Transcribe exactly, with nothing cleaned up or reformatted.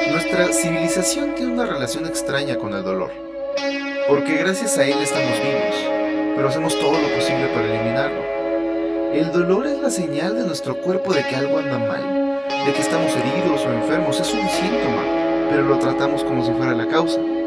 Nuestra civilización tiene una relación extraña con el dolor, porque gracias a él estamos vivos, pero hacemos todo lo posible para eliminarlo. El dolor es la señal de nuestro cuerpo de que algo anda mal, de que estamos heridos o enfermos. Es un síntoma, pero lo tratamos como si fuera la causa.